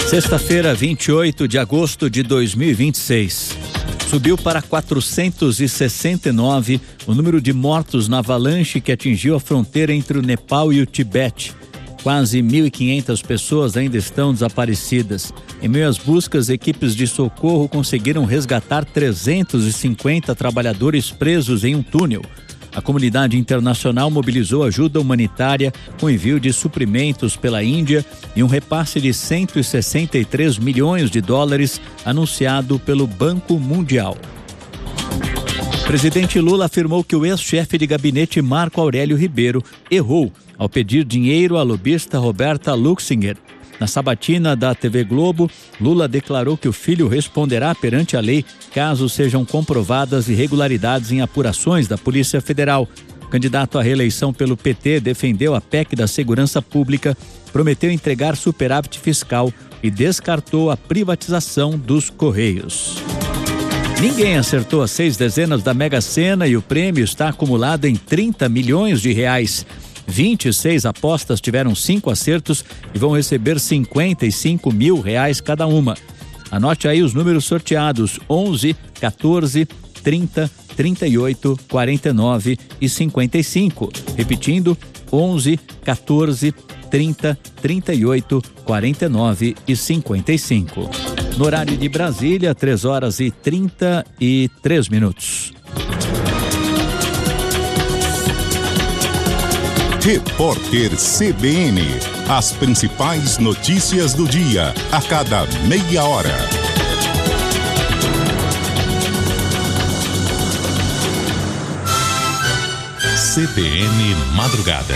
Sexta-feira, 28 de agosto de 2026. Subiu para 469 o número de mortos na avalanche que atingiu a fronteira entre o Nepal e o Tibete. Quase 1.500 pessoas ainda estão desaparecidas. Em meio às buscas, equipes de socorro conseguiram resgatar 350 trabalhadores presos em um túnel. A comunidade internacional mobilizou ajuda humanitária com envio de suprimentos pela Índia e um repasse de 163 milhões de dólares anunciado pelo Banco Mundial. O presidente Lula afirmou que o ex-chefe de gabinete Marco Aurélio Ribeiro errou ao pedir dinheiro à lobista Roberta Luxinger. Na sabatina da TV Globo, Lula declarou que o filho responderá perante a lei caso sejam comprovadas irregularidades em apurações da Polícia Federal. O candidato à reeleição pelo PT defendeu a PEC da Segurança Pública, prometeu entregar superávit fiscal e descartou a privatização dos Correios. Ninguém acertou as 6 dezenas da Mega Sena e o prêmio está acumulado em 30 milhões de reais. 26 apostas tiveram 5 acertos e vão receber 55 mil reais cada uma. Anote aí os números sorteados: 11, 14, 30, 38, 49 e 55. Repetindo: 11, 14, 30, 38, 49 e 55. No horário de Brasília, 3 horas e 33 minutos. Repórter CBN. As principais notícias do dia, a cada meia hora. CBN Madrugada.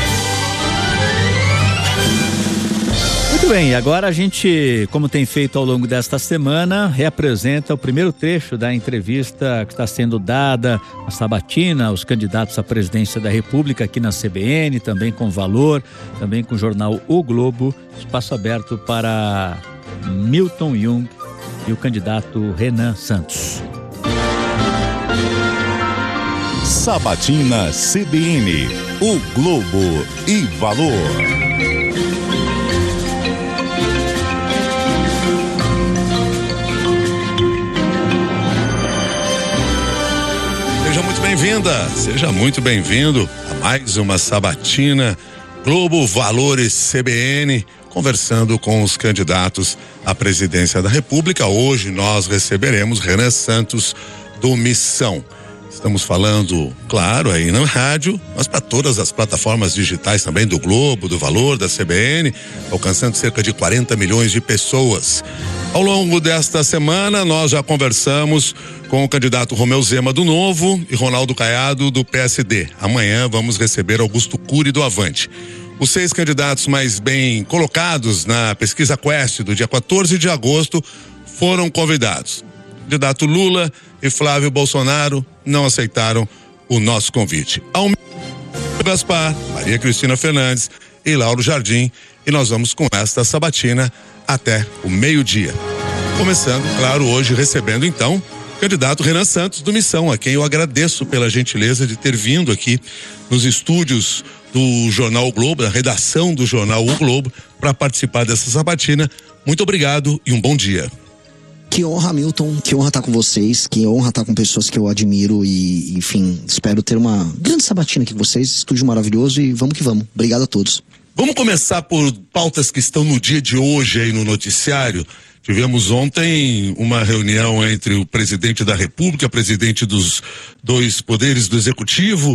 Muito bem, agora a gente, como tem feito ao longo desta semana, reapresenta o primeiro trecho da entrevista que está sendo dada na sabatina aos candidatos à presidência da República aqui na CBN, também com Valor, também com o jornal O Globo. Espaço aberto para Milton Jung e o candidato Renan Santos. Sabatina CBN, O Globo e Valor. Seja muito bem-vindo a mais uma sabatina Globo, Valores, CBN, conversando com os candidatos à presidência da República. Hoje nós receberemos Renan Santos do Missão. Estamos falando, claro, aí na rádio, mas para todas as plataformas digitais também do Globo, do Valor, da CBN, alcançando cerca de 40 milhões de pessoas. Ao longo desta semana, nós já conversamos com o candidato Romeu Zema do Novo e Ronaldo Caiado do PSD. Amanhã vamos receber Augusto Cury do Avante. Os 6 candidatos mais bem colocados na pesquisa Quest do dia 14 de agosto foram convidados. O candidato Lula e Flávio Bolsonaro não aceitaram o nosso convite. Almir Gaspar, Maria Cristina Fernandes e Lauro Jardim. E nós vamos com esta sabatina até o meio-dia. Começando, claro, hoje recebendo então o candidato Renan Santos do Missão, a quem eu agradeço pela gentileza de ter vindo aqui nos estúdios do Jornal O Globo, da redação do Jornal O Globo, para participar dessa sabatina. Muito obrigado e um bom dia. Que honra, Milton, que honra estar com vocês, que honra estar com pessoas que eu admiro e, enfim, espero ter uma grande sabatina aqui com vocês, estúdio maravilhoso e vamos que vamos. Obrigado a todos. Vamos começar por pautas que estão no dia de hoje aí no noticiário. Tivemos ontem uma reunião entre o presidente da República, presidente dos 2 poderes do Executivo,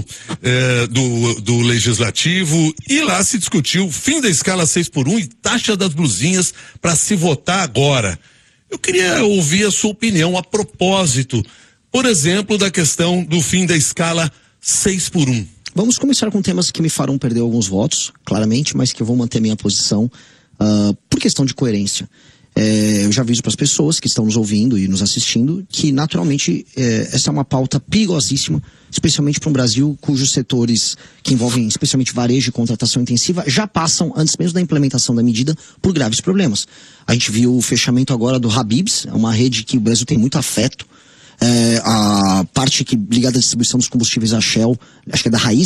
do Legislativo, e lá se discutiu fim da escala 6x1 e taxa das blusinhas para se votar agora. Eu queria ouvir a sua opinião a propósito, por exemplo, da questão do fim da escala 6x1. Vamos começar com temas que me farão perder alguns votos, claramente, mas que eu vou manter minha posição por questão de coerência. Eu já aviso para as pessoas que estão nos ouvindo e nos assistindo que, naturalmente, essa é uma pauta perigosíssima, especialmente para um Brasil cujos setores que envolvem especialmente varejo e contratação intensiva já passam, antes mesmo da implementação da medida, por graves problemas. A gente viu o fechamento agora do Habib's, é uma rede que o Brasil tem muito afeto. A parte ligada à distribuição dos combustíveis, a Shell, acho que é da Raízen,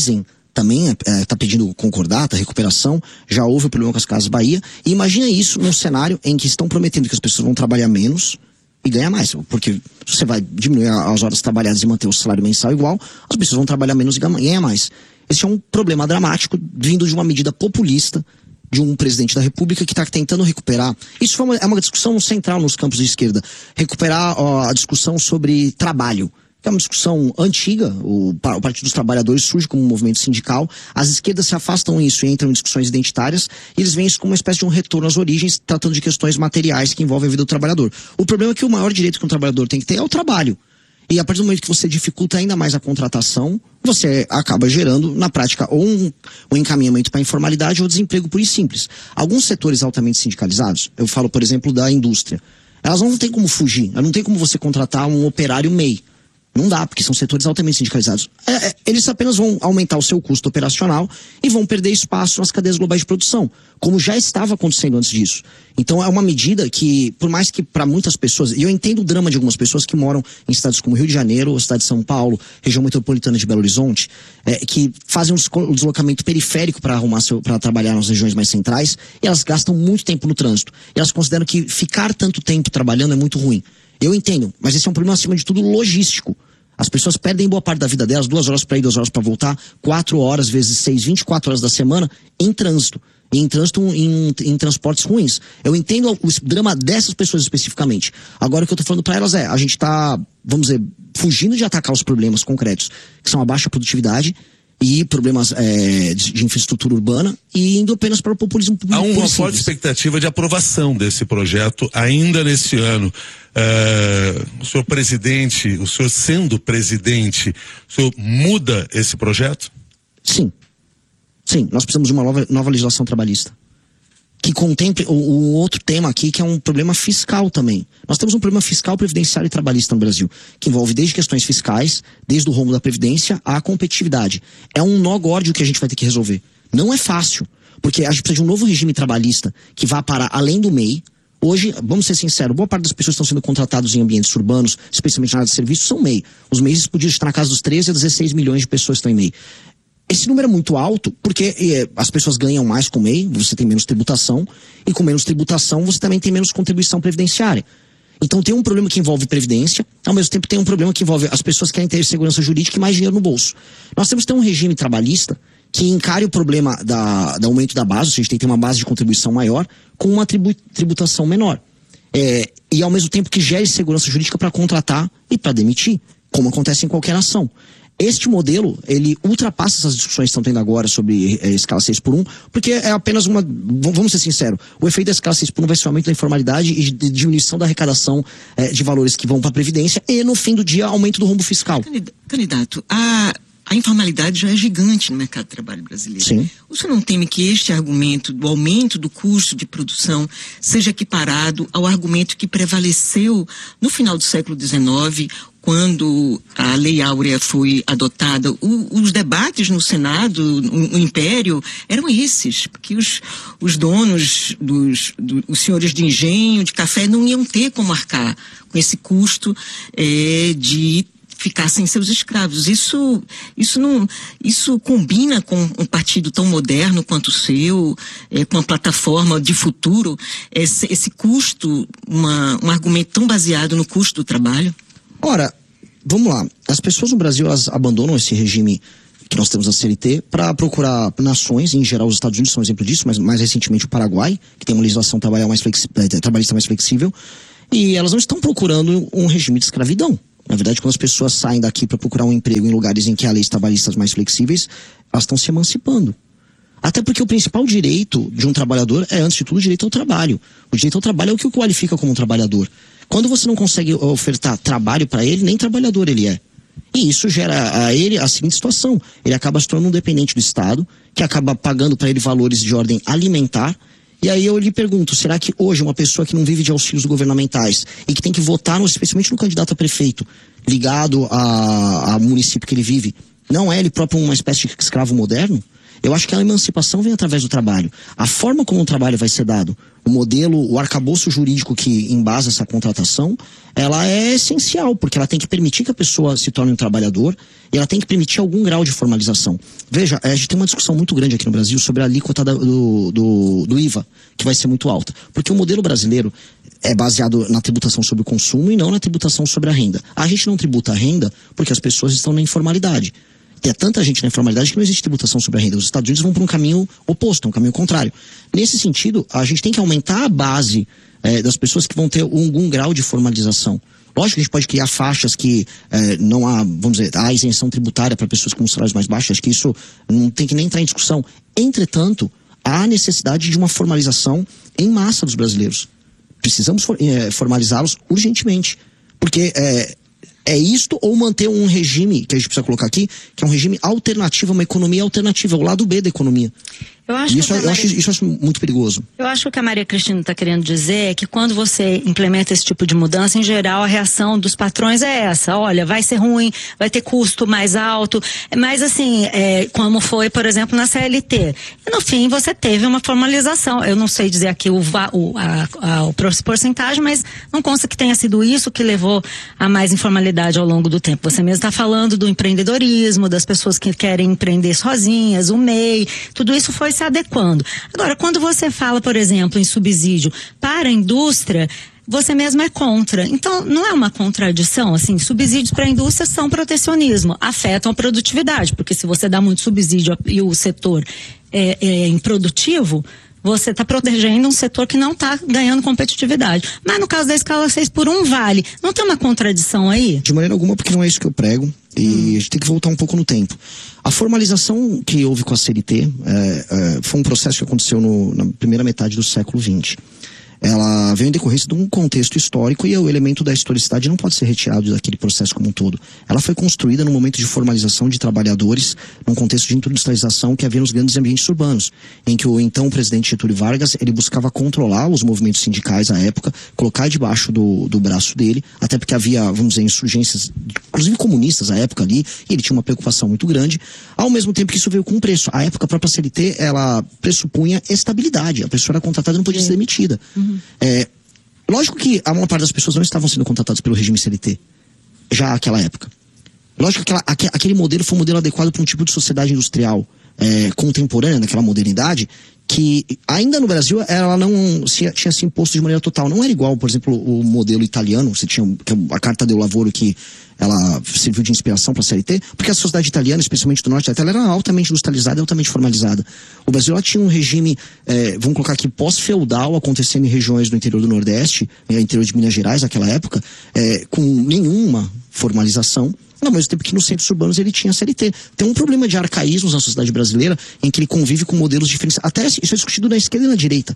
também está pedindo concordata, recuperação, já houve o problema com as Casas Bahia, e imagina isso num cenário em que estão prometendo que as pessoas vão trabalhar menos e ganhar mais, porque se você vai diminuir as horas trabalhadas e manter o salário mensal igual, as pessoas vão trabalhar menos e ganhar mais. Esse é um problema dramático vindo de uma medida populista de um presidente da República que está tentando recuperar. Isso é uma discussão central nos campos de esquerda, recuperar a discussão sobre trabalho, que é uma discussão antiga. O Partido dos Trabalhadores surge como um movimento sindical, as esquerdas se afastam disso e entram em discussões identitárias, e eles veem isso como uma espécie de um retorno às origens, tratando de questões materiais que envolvem a vida do trabalhador. O problema é que o maior direito que um trabalhador tem que ter é o trabalho. E a partir do momento que você dificulta ainda mais a contratação, você acaba gerando, na prática, ou um encaminhamento para a informalidade ou desemprego puro e simples. Alguns setores altamente sindicalizados, eu falo, por exemplo, da indústria, elas não têm como fugir, não tem como você contratar um operário MEI. Não dá, porque são setores altamente sindicalizados. Eles apenas vão aumentar o seu custo operacional e vão perder espaço nas cadeias globais de produção, como já estava acontecendo antes disso. Então é uma medida que, por mais que para muitas pessoas, e eu entendo o drama de algumas pessoas que moram em estados como Rio de Janeiro, cidade de São Paulo, região metropolitana de Belo Horizonte, que fazem um deslocamento periférico para trabalhar nas regiões mais centrais, e elas gastam muito tempo no trânsito. E elas consideram que ficar tanto tempo trabalhando é muito ruim. Eu entendo, mas esse é um problema, acima de tudo, logístico. As pessoas perdem boa parte da vida delas, 2 horas para ir, 2 horas para voltar, 4 horas vezes 6, 24 horas da semana em trânsito. E em trânsito em transportes ruins. Eu entendo o drama dessas pessoas especificamente. Agora o que eu estou falando para elas a gente está, vamos dizer, fugindo de atacar os problemas concretos, que são a baixa produtividade e problemas de infraestrutura urbana, e indo apenas para o populismo público. Há uma forte expectativa de aprovação desse projeto ainda nesse ano. O senhor presidente, o senhor sendo presidente, o senhor muda esse projeto? Sim. Sim, nós precisamos de uma nova legislação trabalhista que contemple o outro tema aqui, que é um problema fiscal também. Nós temos um problema fiscal, previdenciário e trabalhista no Brasil, que envolve desde questões fiscais, desde o rumo da previdência à competitividade. É um nó górdio que a gente vai ter que resolver. Não é fácil, porque a gente precisa de um novo regime trabalhista que vá para além do MEI. Hoje, vamos ser sinceros, boa parte das pessoas que estão sendo contratadas em ambientes urbanos, especialmente na área de serviços, são MEI. Os MEIs podiam estar na casa dos 13 a 16 milhões de pessoas que estão em MEI. Esse número é muito alto porque as pessoas ganham mais com MEI, você tem menos tributação, e com menos tributação você também tem menos contribuição previdenciária. Então tem um problema que envolve previdência, ao mesmo tempo tem um problema que envolve as pessoas que querem ter segurança jurídica e mais dinheiro no bolso. Nós temos que ter um regime trabalhista que encare o problema do aumento da base, ou seja, a gente tem que ter uma base de contribuição maior com uma tributação menor. E ao mesmo tempo que gere segurança jurídica para contratar e para demitir, como acontece em qualquer nação. Este modelo, ele ultrapassa essas discussões que estão tendo agora sobre escala 6x1, porque é apenas uma, vamos ser sinceros, o efeito da escala 6x1 vai ser um aumento da informalidade e de diminuição da arrecadação de valores que vão para a Previdência e, no fim do dia, aumento do rombo fiscal. Candidato, a informalidade já é gigante no mercado de trabalho brasileiro. Sim. O senhor não teme que este argumento do aumento do custo de produção seja equiparado ao argumento que prevaleceu no final do século XIX, quando a Lei Áurea foi adotada? Os debates no Senado, no Império, eram esses, porque os donos, os senhores de engenho, de café, não iam ter como arcar com esse custo de ficar sem seus escravos. Isso combina com um partido tão moderno quanto o seu, com uma plataforma de futuro, esse custo, um argumento tão baseado no custo do trabalho? Ora, vamos lá. As pessoas no Brasil, elas abandonam esse regime que nós temos na CLT para procurar nações, em geral os Estados Unidos são um exemplo disso, mas mais recentemente o Paraguai, que tem uma legislação trabalhista mais flexível, e elas não estão procurando um regime de escravidão. Na verdade, quando as pessoas saem daqui para procurar um emprego em lugares em que há leis trabalhistas mais flexíveis, elas estão se emancipando. Até porque o principal direito de um trabalhador é, antes de tudo, o direito ao trabalho. O direito ao trabalho é o que o qualifica como um trabalhador. Quando você não consegue ofertar trabalho para ele, nem trabalhador ele é. E isso gera a ele a seguinte situação: ele acaba se tornando um dependente do Estado, que acaba pagando para ele valores de ordem alimentar. E aí eu lhe pergunto, será que hoje uma pessoa que não vive de auxílios governamentais e que tem que votar, especialmente no candidato a prefeito, ligado ao município que ele vive, não é ele próprio uma espécie de escravo moderno? Eu acho que a emancipação vem através do trabalho. A forma como o trabalho vai ser dado, o modelo, o arcabouço jurídico que embasa essa contratação, ela é essencial, porque ela tem que permitir que a pessoa se torne um trabalhador e ela tem que permitir algum grau de formalização. Veja, a gente tem uma discussão muito grande aqui no Brasil sobre a alíquota do IVA, que vai ser muito alta. Porque o modelo brasileiro é baseado na tributação sobre o consumo e não na tributação sobre a renda. A gente não tributa a renda porque as pessoas estão na informalidade. Tem tanta gente na informalidade que não existe tributação sobre a renda. Os Estados Unidos vão para um caminho oposto, um caminho contrário. Nesse sentido, a gente tem que aumentar a base das pessoas que vão ter algum grau de formalização. Lógico que a gente pode criar faixas que não há, vamos dizer, há isenção tributária para pessoas com salários mais baixos. Acho que isso não tem que nem entrar em discussão. Entretanto, há necessidade de uma formalização em massa dos brasileiros. Precisamos formalizá-los urgentemente. Porque é isto ou manter um regime, que a gente precisa colocar aqui, que é um regime alternativo, uma economia alternativa, o lado B da economia. Eu acho muito perigoso. Eu acho que o que a Maria Cristina está querendo dizer é que quando você implementa esse tipo de mudança, em geral, a reação dos patrões é essa. Olha, vai ser ruim, vai ter custo mais alto. Mas assim, como foi, por exemplo, na CLT. E no fim, você teve uma formalização. Eu não sei dizer aqui a porcentagem, mas não consta que tenha sido isso que levou a mais informalidade ao longo do tempo. Você mesmo está falando do empreendedorismo, das pessoas que querem empreender sozinhas, o MEI, tudo isso foi se adequando. Agora, quando você fala, por exemplo, em subsídio para a indústria, você mesmo é contra. Então, não é uma contradição, assim, subsídios para a indústria são protecionismo, afetam a produtividade, porque se você dá muito subsídio e o setor é improdutivo, você está protegendo um setor que não está ganhando competitividade. Mas no caso da escala 6 por 1 vale. Não tem uma contradição aí? De maneira alguma, porque não é isso que eu prego. E a gente tem que voltar um pouco no tempo. A formalização que houve com a CLT foi um processo que aconteceu na primeira metade do século XX. Ela veio em decorrência de um contexto histórico e o elemento da historicidade não pode ser retirado daquele processo como um todo. Ela foi construída num momento de formalização de trabalhadores, num contexto de industrialização que havia nos grandes ambientes urbanos, em que o então presidente Getúlio Vargas, ele buscava controlar os movimentos sindicais à época, colocar debaixo do braço dele, até porque havia, vamos dizer, insurgências, inclusive comunistas à época ali, e ele tinha uma preocupação muito grande, ao mesmo tempo que isso veio com um preço. À época, a própria CLT, ela pressupunha estabilidade, a pessoa era contratada e não podia ser demitida. Lógico que a maior parte das pessoas não estavam sendo contratadas pelo regime CLT, já naquela época. Lógico que aquele modelo foi um modelo adequado para um tipo de sociedade industrial contemporânea, naquela modernidade, que ainda no Brasil ela não tinha se imposto de maneira total. Não era igual, por exemplo, o modelo italiano, você tinha a Carta del Lavoro, que ela serviu de inspiração para a CLT, porque a sociedade italiana, especialmente do norte da Itália, era altamente industrializada e altamente formalizada. O Brasil ela tinha um regime, vamos colocar aqui, pós-feudal, acontecendo em regiões do interior do Nordeste, interior de Minas Gerais, naquela época, com nenhuma formalização. Ao mesmo tempo que nos centros urbanos ele tinha a CLT. Tem um problema de arcaísmos na sociedade brasileira em que ele convive com modelos diferentes. Até isso é discutido na esquerda e na direita.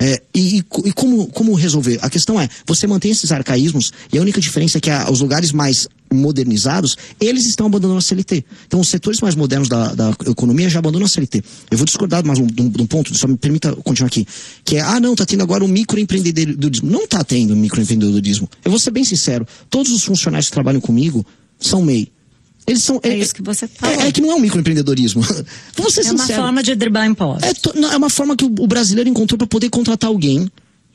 E como resolver? A questão é, você mantém esses arcaísmos e a única diferença é que os lugares mais modernizados, eles estão abandonando a CLT. Então os setores mais modernos da economia já abandonam a CLT. Eu vou discordar mais de um ponto, só me permita continuar aqui, que é, não, tá tendo agora o microempreendedorismo. Não tá tendo microempreendedorismo. Eu vou ser bem sincero, todos os funcionários que trabalham comigo são MEI. Eles são, isso que você falou. Que não é um microempreendedorismo. Vamos ser sinceros. Uma forma de driblar impostos. É uma forma que o brasileiro encontrou para poder contratar alguém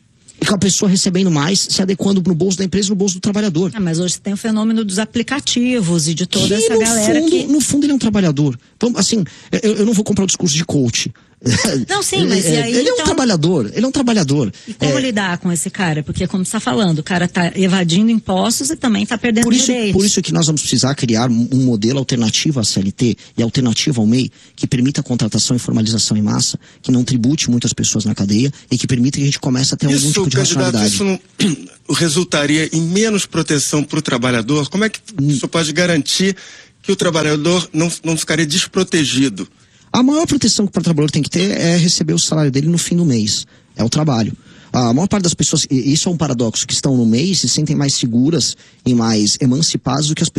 e com a pessoa recebendo mais, se adequando no bolso da empresa e no bolso do trabalhador. Mas hoje tem o fenômeno dos aplicativos e de toda essa galera que... No fundo ele é um trabalhador. Então, assim, eu não vou comprar o discurso de coach. Não, sim, mas e aí, ele é um trabalhador, ele é um trabalhador. E como lidar com esse cara? Porque, como você está falando, o cara está evadindo impostos e também está perdendo direitos. Por isso que nós vamos precisar criar um modelo alternativo à CLT e alternativo ao MEI, que permita a contratação e formalização em massa, que não tribute muitas pessoas na cadeia e que permita que a gente comece a ter algum tipo de racionalidade. Isso não resultaria em menos proteção para o trabalhador? Como é que isso pode garantir que o trabalhador não ficaria desprotegido? A maior proteção que o trabalhador tem que ter é receber o salário dele no fim do mês. É o trabalho. A maior parte das pessoas, e isso é um paradoxo, que estão no MEI se sentem mais seguras e mais emancipadas do que as pessoas